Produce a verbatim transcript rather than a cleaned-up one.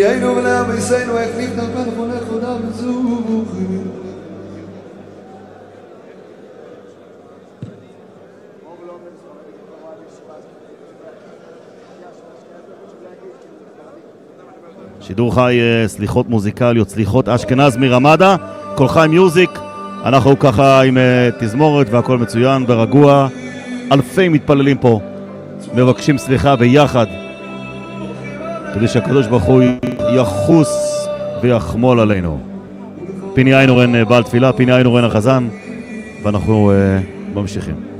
לחיינו ולעמיסנו, איך נפתח בנכון לכודה וזוכרים. שידור חי, סליחות מוזיקליות, סליחות אשכנז מרמדה, כל חי מיוזיק. אנחנו ככה עם תזמורת והכל מצוין ורגוע. אלפי מתפללים פה מבקשים סליחה ביחד כדי שהקדוש ברוך הוא יחוס ויחמול עלינו. פיני איינורן בעל תפילה, פיני איינורן החזן, ואנחנו uh, ממשיכים.